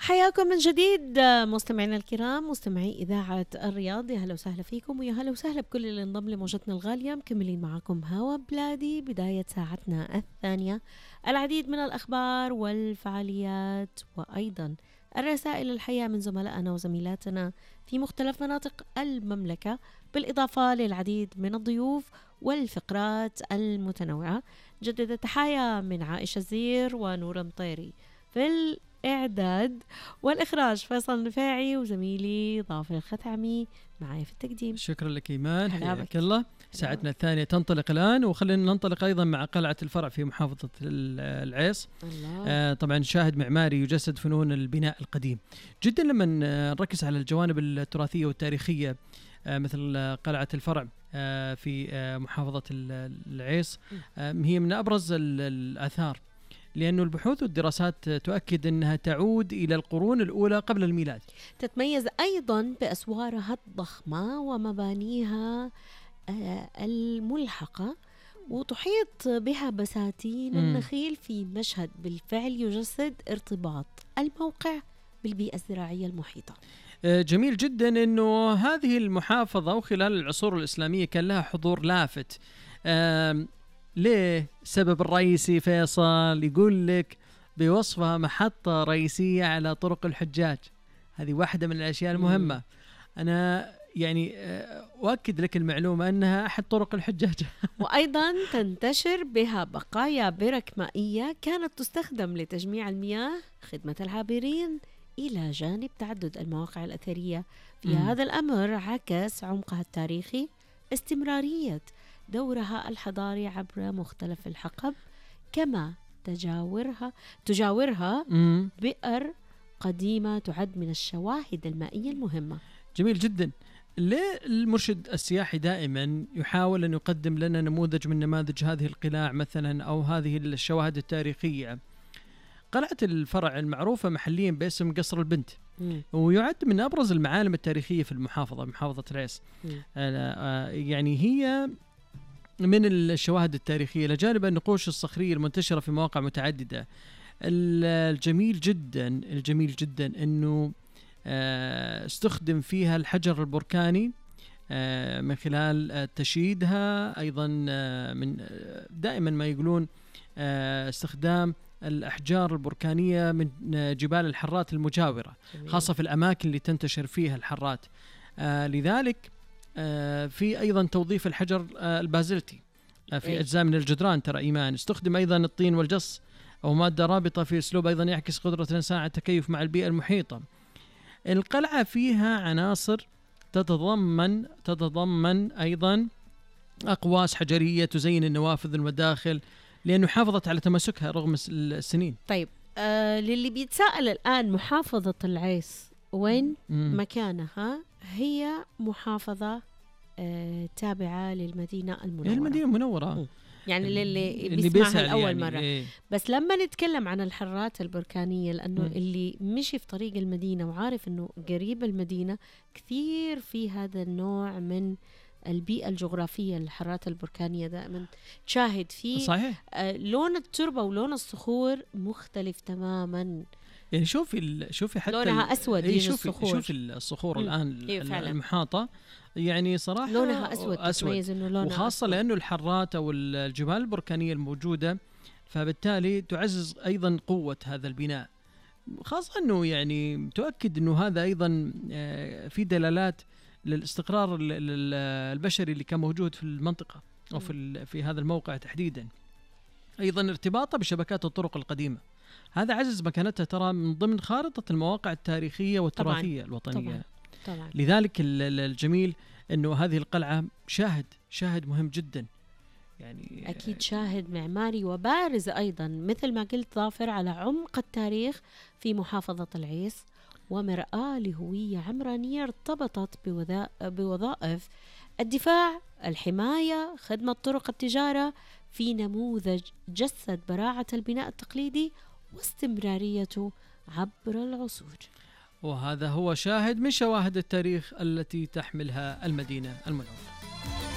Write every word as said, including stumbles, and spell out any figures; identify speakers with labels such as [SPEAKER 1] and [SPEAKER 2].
[SPEAKER 1] حياكم من جديد مستمعينا الكرام، مستمعي إذاعة الرياض. يا هلا وسهلا فيكم ويا هلا وسهلا بكل اللي انضم لموجتنا الغالية. مكملين معكم هوا بلادي بداية ساعتنا الثانية، العديد من الأخبار والفعاليات وأيضا الرسائل الحية من زملائنا وزميلاتنا في مختلف مناطق المملكة، بالإضافة للعديد من الضيوف والفقرات المتنوعة. جدد التحايا من عائشة زير ونور مطيري في الإعداد والإخراج، فيصل نفاعي وزميلي ظافر الختعمي معي في التقديم.
[SPEAKER 2] شكرا لك إيمان، حياك الله. ساعتنا الثانية تنطلق الآن، وخلينا ننطلق أيضا مع قلعة الفرع في محافظة العيص. آه طبعا شاهد معماري يجسد فنون البناء القديم جدا. لما نركز على الجوانب التراثية والتاريخية آه مثل قلعة الفرع آه في آه محافظة العيص، آه هي من أبرز الآثار، لأنه البحوث والدراسات تؤكد أنها تعود إلى القرون الأولى قبل الميلاد.
[SPEAKER 1] تتميز أيضا بأسوارها الضخمة ومبانيها الملحقة، وتحيط بها بساتين النخيل في مشهد بالفعل يجسد ارتباط الموقع بالبيئة الزراعية المحيطة.
[SPEAKER 2] جميل جدا أنه هذه المحافظة وخلال العصور الإسلامية كان لها حضور لافت. ليه؟ السبب الرئيسي فيصل يقول لك بوصفها محطة رئيسية على طرق الحجاج. هذه واحدة من الأشياء المهمة. مم. أنا يعني أؤكد لك المعلومة أنها أحد طرق الحجاج.
[SPEAKER 1] وأيضا تنتشر بها بقايا برك مائية كانت تستخدم لتجميع المياه، خدمة العابرين، إلى جانب تعدد المواقع الأثرية. في مم. هذا الأمر عكس عمقها التاريخي استمرارية دورها الحضاري عبر مختلف الحقب، كما تجاورها تجاورها مم. بئر قديمة تعد من الشواهد المائية المهمة.
[SPEAKER 2] جميل جدا. ليه المرشد السياحي دائما يحاول أن يقدم لنا نموذج من نماذج هذه القلاع مثلا أو هذه الشواهد التاريخية؟ قلعة الفرع المعروفة محليا باسم قصر البنت، مم. ويعد من أبرز المعالم التاريخية في المحافظة محافظة العيص. آه يعني هي من الشواهد التاريخية لجانب النقوش الصخرية المنتشرة في مواقع متعددة. الجميل جدا الجميل جدا أنه استخدم فيها الحجر البركاني من خلال تشييدها، أيضا من دائما ما يقولون استخدام الأحجار البركانية من جبال الحرات المجاورة، خاصة في الأماكن اللي تنتشر فيها الحرات. لذلك في أيضا توظيف الحجر البازلتي في أجزاء من الجدران. ترى إيمان استخدم أيضا الطين والجص أو مادة رابطة في أسلوب أيضا يعكس قدرة الإنسان على التكيف مع البيئة المحيطة. القلعة فيها عناصر تتضمن تتضمن أيضا أقواس حجرية تزين النوافذ والمداخل، لأنه حافظت على تماسكها رغم السنين.
[SPEAKER 1] طيب آه للي بيتساءل الآن، محافظة العيص وين مم. مكانها؟ هي محافظة آه تابعة للمدينة المنورة.
[SPEAKER 2] المدينة المنورة
[SPEAKER 1] مم. يعني للي اللي بيسمعها الأول يعني مرة.
[SPEAKER 2] إيه.
[SPEAKER 1] بس لما نتكلم عن الحرات البركانية، لأنه م. اللي مشي في طريق المدينة وعارف أنه قريب المدينة كثير في هذا النوع من البيئة الجغرافية. الحرات البركانية دائما تشاهد فيه
[SPEAKER 2] صحيح.
[SPEAKER 1] آه لون التربة ولون الصخور مختلف تماما.
[SPEAKER 2] يعني شوفي شوفي حتى
[SPEAKER 1] لونها أسود.
[SPEAKER 2] إيه شوفي الصخور شوفي الصخور م. الآن
[SPEAKER 1] إيه
[SPEAKER 2] المحاطة يعني صراحة
[SPEAKER 1] لونها أسود, أسود. إنه لونها
[SPEAKER 2] وخاصة
[SPEAKER 1] أسود.
[SPEAKER 2] لأنه الحرات أو الجبال البركانية الموجودة، فبالتالي تعزز أيضا قوة هذا البناء، خاصة أنه يعني تؤكد أنه هذا أيضا في دلالات للاستقرار البشري اللي كان موجود في المنطقة أو في في هذا الموقع تحديدا. أيضا ارتباطه بشبكات الطرق القديمة، هذا عزز مكانتها ترى من ضمن خارطة المواقع التاريخية والتراثية طبعاً. الوطنية طبعاً. طبعاً. لذلك الجميل أنه هذه القلعة شاهد شاهد مهم جدا، يعني
[SPEAKER 1] أكيد شاهد معماري وبارز أيضا مثل ما قلت ظافر على عمق التاريخ في محافظة العيص، ومرآة لهوية عمرانية ارتبطت بوظائف الدفاع، الحماية، خدمة طرق التجارة، في نموذج جسد براعة البناء التقليدي واستمراريته عبر العصور.
[SPEAKER 2] وهذا هو شاهد من شواهد التاريخ التي تحملها المدينة المنورة.